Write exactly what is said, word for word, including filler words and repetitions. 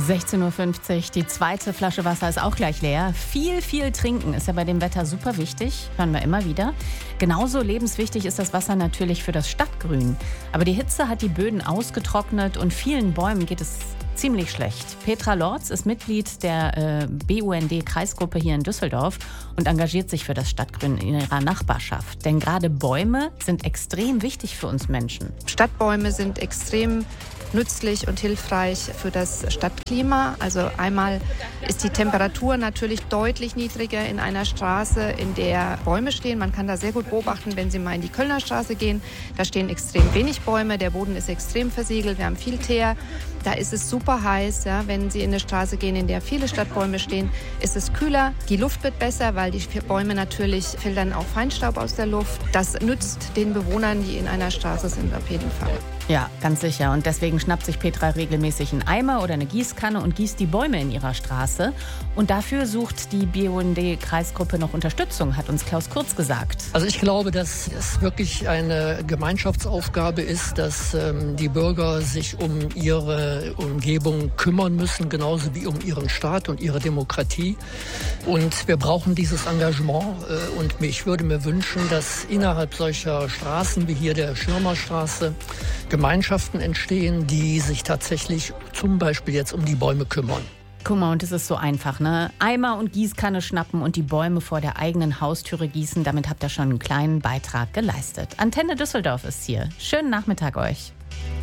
sechzehn Uhr fünfzig, die zweite Flasche Wasser ist auch gleich leer. Viel, viel trinken ist ja bei dem Wetter super wichtig, hören wir immer wieder. Genauso lebenswichtig ist das Wasser natürlich für das Stadtgrün. Aber die Hitze hat die Böden ausgetrocknet und vielen Bäumen geht es ziemlich schlecht. Petra Lorz ist Mitglied der äh, B U N D-Kreisgruppe hier in Düsseldorf und engagiert sich für das Stadtgrün in ihrer Nachbarschaft. Denn gerade Bäume sind extrem wichtig für uns Menschen. Stadtbäume sind extrem nützlich und hilfreich für das Stadtklima. Also einmal ist die Temperatur natürlich deutlich niedriger in einer Straße, in der Bäume stehen. Man kann da sehr gut beobachten, wenn Sie mal in die Kölner Straße gehen. Da stehen extrem wenig Bäume, der Boden ist extrem versiegelt, wir haben viel Teer. Da ist es super heiß. Ja. Wenn Sie in eine Straße gehen, in der viele Stadtbäume stehen, ist es kühler. Die Luft wird besser, weil die Bäume natürlich filtern auch Feinstaub aus der Luft. Das nützt den Bewohnern, die in einer Straße sind, auf jeden Fall. Ja, ganz sicher. Und deswegen schnappt sich Petra regelmäßig einen Eimer oder eine Gießkanne und gießt die Bäume in ihrer Straße. Und dafür sucht die B U N D-Kreisgruppe noch Unterstützung, hat uns Klaus Kurz gesagt. Also ich glaube, dass es wirklich eine Gemeinschaftsaufgabe ist, dass ähm, die Bürger sich um ihre Umgebung kümmern müssen, genauso wie um ihren Staat und ihre Demokratie. Und wir brauchen dieses Engagement. Äh, und ich würde mir wünschen, dass innerhalb solcher Straßen wie hier der Schirmerstraße Gemeinschaften entstehen, die sich tatsächlich zum Beispiel jetzt um die Bäume kümmern. Guck mal, und es ist so einfach, ne? Eimer und Gießkanne schnappen und die Bäume vor der eigenen Haustüre gießen. Damit habt ihr schon einen kleinen Beitrag geleistet. Antenne Düsseldorf ist hier. Schönen Nachmittag euch.